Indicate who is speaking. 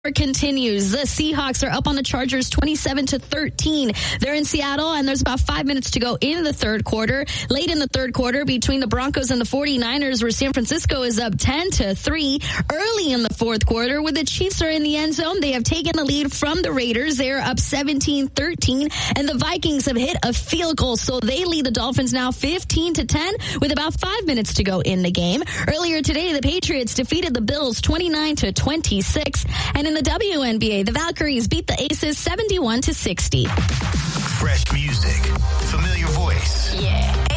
Speaker 1: Continues. The Seahawks are up on the Chargers 27-13. They're in Seattle, and there's about 5 minutes to go in the third quarter. Late in the third quarter, between the Broncos and the 49ers, where San Francisco is up 10-3. Early in the fourth quarter, where the Chiefs are in the end zone, they have taken the lead from the Raiders. They're up 17-13, and the Vikings have hit a field goal, so they lead the Dolphins now 15-10 with about 5 minutes to go in the game. Earlier today, the Patriots defeated the Bills 29-26, and in the WNBA, the Valkyries beat the Aces 71-60.
Speaker 2: Fresh music, familiar voice.
Speaker 1: Yeah.